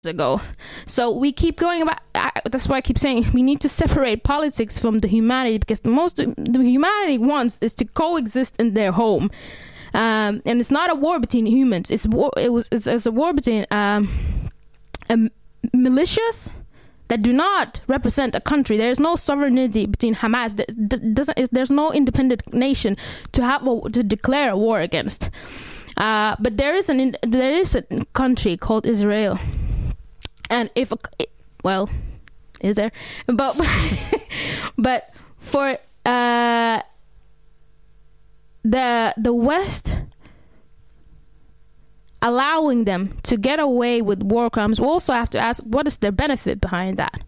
ago. So we keep going about. That's why I keep saying we need to separate politics from the humanity, because the humanity wants is to coexist in their home, and it's not a war between humans. It's a war between militias that do not represent a country. There is no sovereignty between Hamas. There's no independent nation to declare a war against. But there is a country called Israel. And is there? But for the West allowing them to get away with war crimes, we also have to ask, what is their benefit behind that?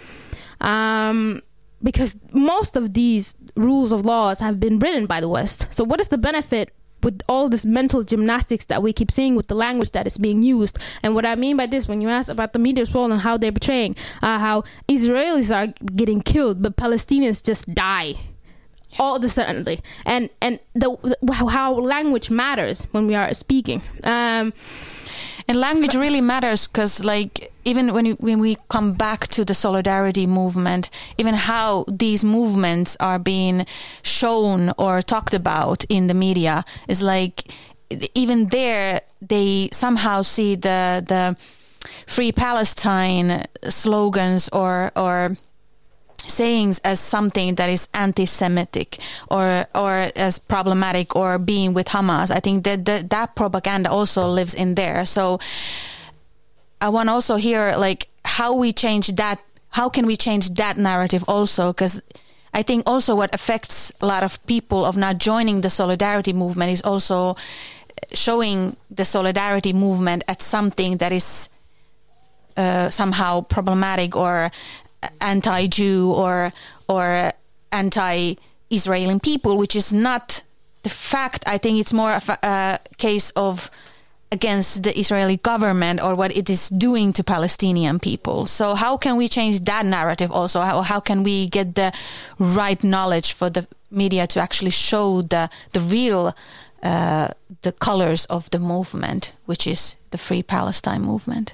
Because most of these rules of laws have been written by the West. So what is the benefit with all this mental gymnastics that we keep seeing with the language that is being used? And what I mean by this, when you ask about the media's role and how they're portraying how Israelis are getting killed, but Palestinians just die all of a sudden, and how language matters when we are speaking. And language really matters, because like even when we come back to the solidarity movement, even how these movements are being shown or talked about in the media is like, even there they somehow see the Free Palestine slogans or sayings as something that is anti-Semitic or as problematic, or being with Hamas. I think that propaganda also lives in there. So I want to also hear like how we change that. How can we change that narrative also? Because I think also what affects a lot of people of not joining the solidarity movement is also showing the solidarity movement as something that is somehow problematic or anti-Jew or anti-Israeli people, which is not the fact. I think it's more of a case of against the Israeli government or what it is doing to Palestinian people. So how can we change that narrative also? How can we get the right knowledge for the media to actually show the real the colors of the movement, which is the Free Palestine movement?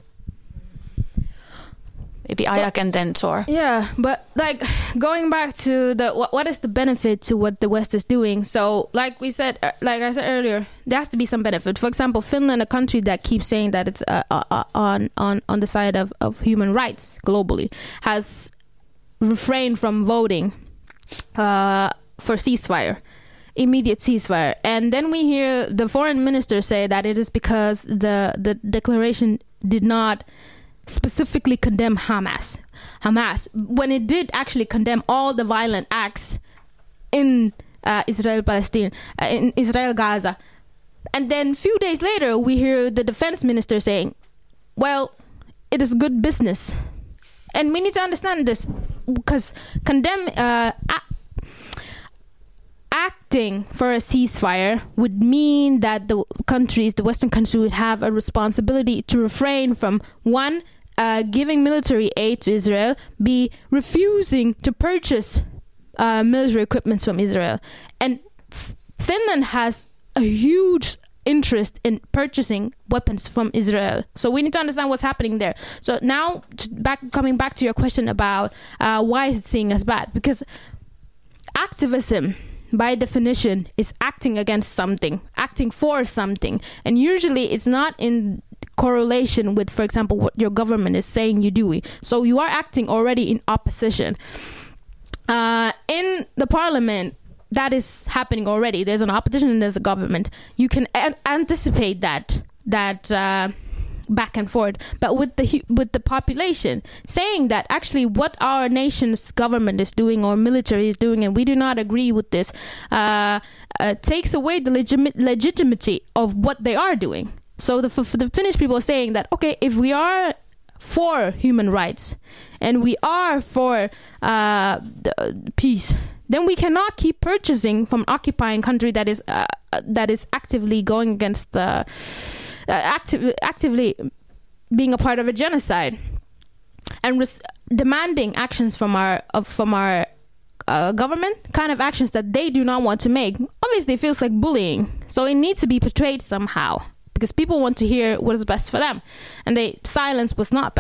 Maybe Ayak and then Tor. Yeah, but like going back to what is the benefit to what the West is doing? So like I said earlier, there has to be some benefit. For example, Finland, a country that keeps saying that it's on the side of human rights globally, has refrained from voting for immediate ceasefire. And then we hear the foreign minister say that it is because the declaration did not specifically condemn Hamas, when it did actually condemn all the violent acts in Israel-Palestine, in Israel-Gaza. And then a few days later, we hear the defense minister saying, well, it is good business. And we need to understand this, because acting for a ceasefire would mean that the Western countries would have a responsibility to refrain from, one, giving military aid to Israel, b, refusing to purchase military equipment from Israel. And Finland has a huge interest in purchasing weapons from Israel. So we need to understand what's happening there. So now, coming back to your question about why is it seen as bad? Because activism, by definition, is acting against something, acting for something. And usually it's not in correlation with, for example, what your government is saying you're doing. So you are acting already in opposition. In the parliament, that is happening already. There's an opposition and there's a government. You can anticipate that back and forth. But with the population saying that actually what our nation's government is doing or military is doing, and we do not agree with this, takes away the legitimacy of what they are doing. So the Finnish people are saying that, okay, if we are for human rights and we are for peace, then we cannot keep purchasing from occupying country that is actively going against actively being a part of a genocide, and demanding actions from our government, kind of actions that they do not want to make. Obviously, it feels like bullying, so it needs to be portrayed somehow. because people want to hear what is best for them, and silence was not